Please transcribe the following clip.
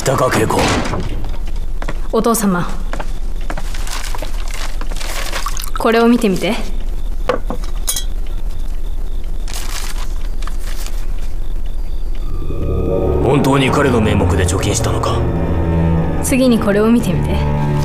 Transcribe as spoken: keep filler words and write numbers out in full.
たか恵子。 お父様、これを見てみて。 本当に彼の名目で貯金したのか？ 次にこれを見てみて。